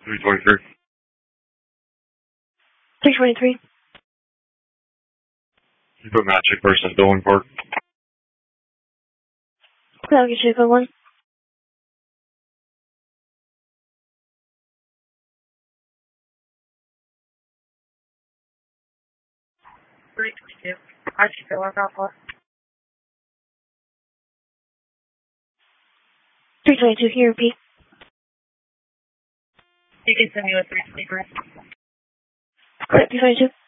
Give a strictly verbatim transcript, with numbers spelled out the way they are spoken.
three twenty-three. three twenty-three. You put Magic versus Billings Park. I'll get you a good one. three twenty-two. I should go work out for. three twenty-two, can you repeat? You can send me with three twenty-three. Correct, three twenty-two.